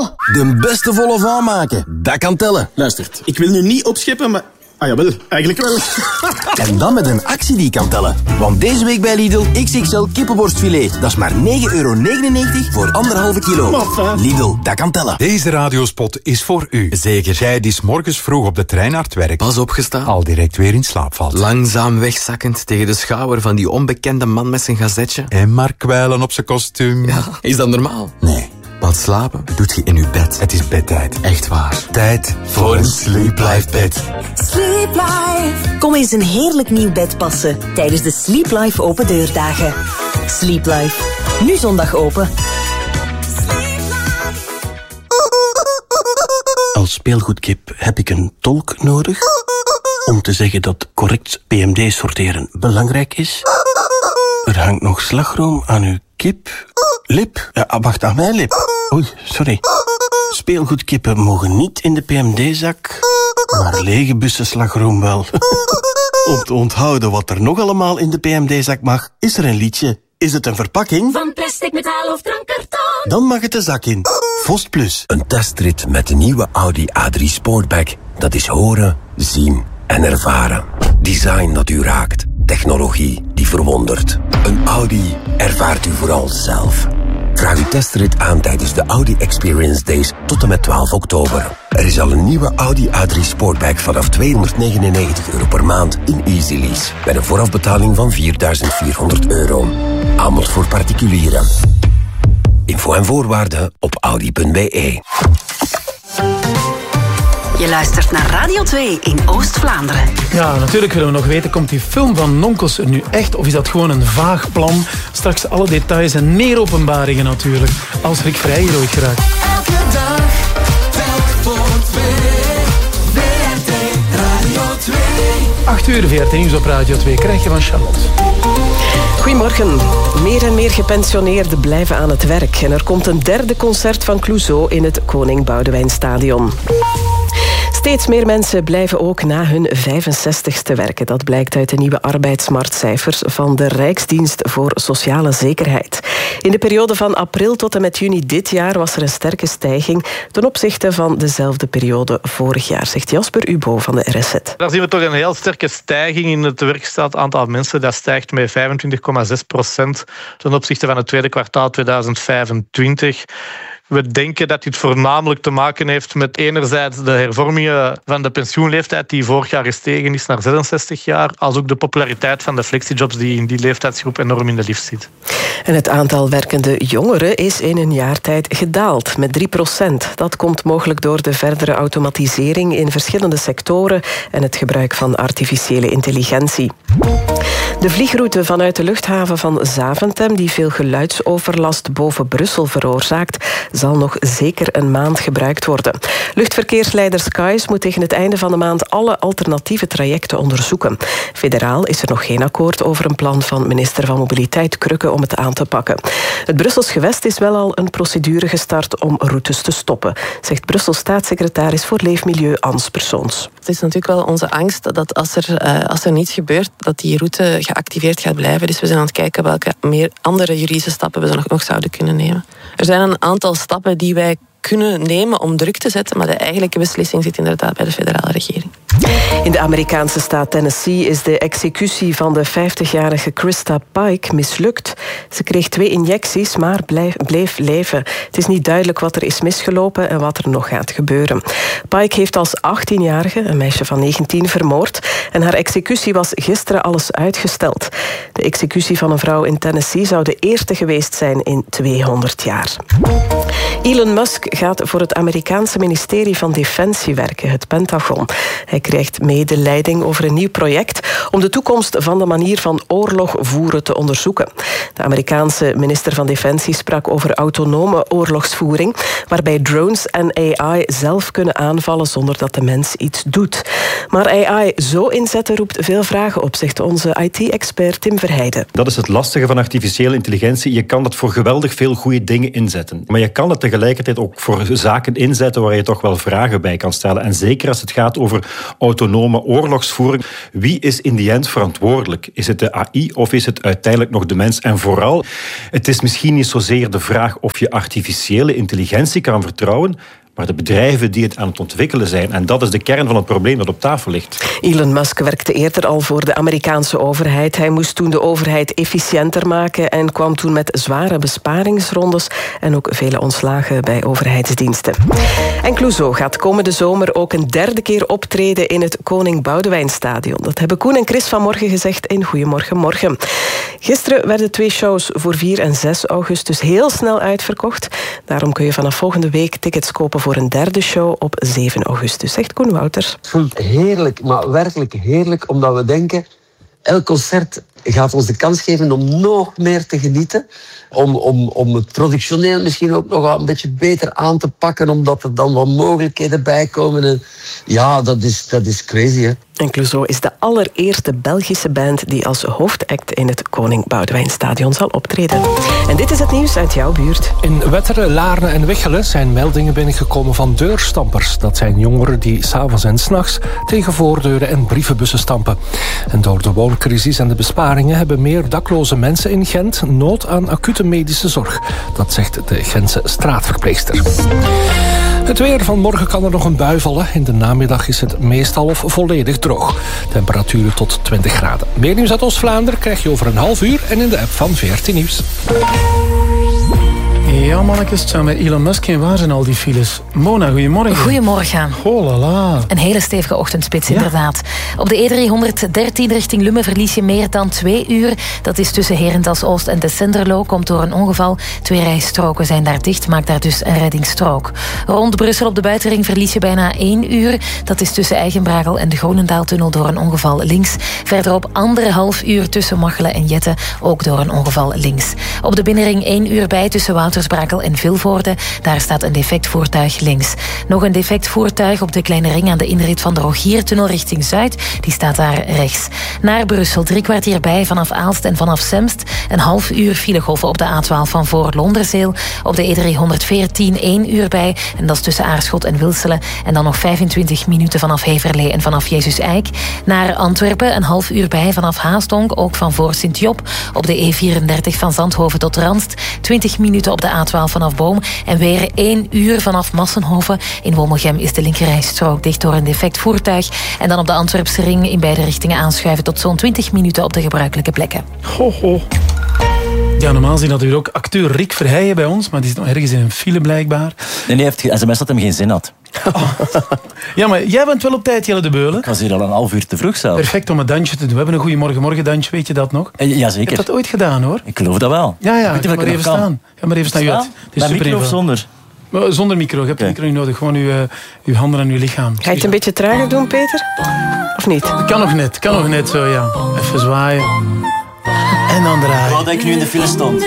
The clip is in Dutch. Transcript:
De beste volle van maken, dat kan tellen. Luistert, ik wil nu niet opscheppen, maar... Ah jawel, eigenlijk wel. En dan met een actie die kan tellen. Want deze week bij Lidl XXL kippenborstfilet. Dat is maar €9,99 voor 1,5 kilo. Maffa. Lidl, dat kan tellen. Deze radiospot is voor u. Zeker jij die 's morgens vroeg op de trein naar het werk pas opgestaan, al direct weer in slaap valt. langzaam wegzakkend tegen de schouder van die onbekende man met zijn gazetje. En maar kwijlen op zijn kostuum. Ja, is dat normaal? Nee. Want slapen doet je in je bed. Het is bedtijd. Echt waar. Tijd voor een Sleep Life bed. Sleep Life. Kom eens een heerlijk nieuw bed passen tijdens de Sleep Life open deurdagen. Sleep Life. Nu zondag open. Als speelgoedkip heb ik een tolk nodig om te zeggen dat correct PMD-sorteren belangrijk is. Er hangt nog slagroom aan uw kip. Lip? Ja, wacht, aan mijn lip. Oei, sorry. Speelgoedkippen mogen niet in de PMD-zak, maar lege bussen slagroom wel. Om te onthouden wat er nog allemaal in de PMD-zak mag, is er een liedje. Is het een verpakking? Van plastic, metaal of drankkarton? Dan mag het de zak in. Vost Plus. Een testrit met de nieuwe Audi A3 Sportback. Dat is horen, zien en ervaren. Design dat u raakt. Technologie die verwondert. Een Audi ervaart u vooral zelf. Vraag uw testrit aan tijdens de Audi Experience Days tot en met 12 oktober. Er is al een nieuwe Audi A3 Sportback vanaf €299 per maand in Easy Lease. Met een voorafbetaling van €4.400. Aanbod voor particulieren. Info en voorwaarden op audi.be. Je luistert naar Radio 2 in Oost-Vlaanderen. Ja, natuurlijk willen we nog weten, komt die film van Nonkels er nu echt of is dat gewoon een vaag plan? Straks alle details en meer openbaringen natuurlijk, als Rick Vrij hier ooit geraakt. Elke dag, telk voor 2, VRT Radio 2. 8 uur VRT Nieuws op Radio 2 krijg je van Charlotte. Goedemorgen. Meer en meer gepensioneerden blijven aan het werk. En er komt een derde concert van Clouseau in het Koning Boudewijnstadion. Steeds meer mensen blijven ook na hun 65ste werken. Dat blijkt uit de nieuwe arbeidsmarktcijfers van de Rijksdienst voor Sociale Zekerheid. In de periode van april tot en met juni dit jaar was er een sterke stijging ten opzichte van dezelfde periode vorig jaar, zegt Jasper Ubo van de RSZ. Daar zien we toch een heel sterke stijging in het werkgesteld aantal mensen. Dat stijgt met 25,6% ten opzichte van het tweede kwartaal 2025. We denken dat dit voornamelijk te maken heeft met enerzijds de hervormingen van de pensioenleeftijd die vorig jaar gestegen is naar 66 jaar, als ook de populariteit van de flexijobs die in die leeftijdsgroep enorm in de lift zit. En het aantal werkende jongeren is in een jaar tijd gedaald met 3%. Dat komt mogelijk door de verdere automatisering in verschillende sectoren en het gebruik van artificiële intelligentie. De vliegroute vanuit de luchthaven van Zaventem, die veel geluidsoverlast boven Brussel veroorzaakt, zal nog zeker een maand gebruikt worden. Luchtverkeersleider Skies moet tegen het einde van de maand alle alternatieve trajecten onderzoeken. Federaal is er nog geen akkoord over een plan van minister van Mobiliteit Krugge om het aan te pakken. Het Brussels gewest is wel al een procedure gestart om routes te stoppen, zegt Brussels staatssecretaris voor Leefmilieu Ans Persoons. Het is natuurlijk wel onze angst dat als er niets gebeurt, dat die route geactiveerd gaat blijven. Dus we zijn aan het kijken welke meer andere juridische stappen we nog zouden kunnen nemen. Er zijn een aantal stappen die wij kunnen nemen om druk te zetten, maar de eigenlijke beslissing zit inderdaad bij de federale regering. In de Amerikaanse staat Tennessee is de executie van de 50-jarige Krista Pike mislukt. Ze kreeg 2 injecties, maar bleef leven. Het is niet duidelijk wat er is misgelopen en wat er nog gaat gebeuren. Pike heeft als 18-jarige een meisje van 19 vermoord en haar executie was gisteren alles uitgesteld. De executie van een vrouw in Tennessee zou de eerste geweest zijn in 200 jaar. Elon Musk gaat voor het Amerikaanse ministerie van Defensie werken, het Pentagon. Hij krijgt mede leiding over een nieuw project om de toekomst van de manier van oorlog voeren te onderzoeken. De Amerikaanse minister van Defensie sprak over autonome oorlogsvoering, waarbij drones en AI zelf kunnen aanvallen zonder dat de mens iets doet. Maar AI zo inzetten roept veel vragen op, zegt onze IT-expert Tim Verheijden. Dat is het lastige van artificiële intelligentie. Je kan het voor geweldig veel goede dingen inzetten. Maar je kan het tegelijkertijd ook voor zaken inzetten waar je toch wel vragen bij kan stellen. En zeker als het gaat over autonome oorlogsvoering. Wie is in die end verantwoordelijk? Is het de AI of is het uiteindelijk nog de mens? En vooral, het is misschien niet zozeer de vraag of je artificiële intelligentie kan vertrouwen, maar de bedrijven die het aan het ontwikkelen zijn. En dat is de kern van het probleem dat op tafel ligt. Elon Musk werkte eerder al voor de Amerikaanse overheid. Hij moest toen de overheid efficiënter maken en kwam toen met zware besparingsrondes en ook vele ontslagen bij overheidsdiensten. En Clouseau gaat komende zomer ook een derde keer optreden in het Koning Boudewijnstadion. Dat hebben Koen en Chris vanmorgen gezegd in Goedemorgen Morgen. Gisteren werden 2 shows voor 4 en 6 augustus heel snel uitverkocht. Daarom kun je vanaf volgende week tickets kopen voor een derde show op 7 augustus, zegt Koen Wouters. Het voelt heerlijk, maar werkelijk heerlijk, omdat we denken, elk concert gaat ons de kans geven om nog meer te genieten. Om het productioneel misschien ook nog wel een beetje beter aan te pakken, omdat er dan wat mogelijkheden bij komen. En ja, dat is crazy, hè. En Clouseau is de allereerste Belgische band die als hoofdact in het Koning Boudewijnstadion zal optreden. En dit is het nieuws uit jouw buurt. In Wetteren, Laarne en Wichelen zijn meldingen binnengekomen van deurstampers. Dat zijn jongeren die 's avonds en 's nachts tegen voordeuren en brievenbussen stampen. En door de wooncrisis en de besparingen hebben meer dakloze mensen in Gent nood aan acute medische zorg. Dat zegt de Gentse straatverpleegster. Het weer van morgen kan er nog een bui vallen. In de namiddag is het meestal of volledig droog. Temperaturen tot 20 graden. Meer nieuws uit Oost-Vlaanderen krijg je over een half uur en in de app van VRT Nieuws. Ja, mannetjes, het zijn met Elon Musk en waar zijn al die files? Mona, goedemorgen. Goedemorgen. Oh la la. Een hele stevige ochtendspits, inderdaad. Op de E313 richting Lummen verlies je meer dan 2 uur. Dat is tussen Herentals-Oost en de Senderlo. Komt door een ongeval. 2 rijstroken zijn daar dicht, maakt daar dus een reddingsstrook. Rond Brussel op de buitenring verlies je bijna 1 uur. Dat is tussen Eigenbragel en de Groenendaaltunnel door een ongeval links. Verderop 1,5 uur tussen Machelen en Jette, ook door een ongeval links. Op de binnenring 1 uur bij tussen Woutersbrakel en Vilvoorde. Daar staat een defect voertuig links. Nog een defect voertuig op de kleine ring aan de inrit van de Rogiertunnel richting Zuid. Die staat daar rechts. Naar Brussel 3 kwartier bij vanaf Aalst en vanaf Semst. Een half uur filegolven op de A12 van voor Londerzeel. Op de E314 1 uur bij. En dat is tussen Aarschot en Wilselen. En dan nog 25 minuten vanaf Heverlee en vanaf Jezus Eik. Naar Antwerpen een half uur bij vanaf Haastonk. Ook van voor Sint-Job. Op de E34 van Zandhoven tot Ranst. 20 minuten op de A12 vanaf Boom. En weer 1 uur vanaf Massenhoven. In Womelgem is de linkerrijstrook dicht door een defect voertuig. En dan op de Antwerpse ring in beide richtingen aanschuiven tot zo'n 20 minuten op de gebruikelijke plekken. Ho, ho. Ja, normaal zien we ook acteur Rick Verheijen bij ons, maar die is nog ergens in een file blijkbaar. Nee, hij heeft sms dat hem geen zin had. Ja, maar jij bent wel op tijd, Jelle de Beulen. Ik was hier al een half uur te vroeg zelf. Perfect om een dansje te doen. We hebben een Goedemorgen dansje, weet je dat nog? Jazeker. Ik heb dat ooit gedaan, hoor. Ik geloof dat wel. Ja, ga maar even staan. Ga maar even staan. Het is met super micro of zonder? Zonder micro. Je hebt de micro niet nodig. Gewoon uw handen aan uw lichaam. Ga je het een beetje trager doen, Peter? Of niet? Kan nog net zo, ja. Even zwaaien. En dan draaien. Wat ik nu in de file stond.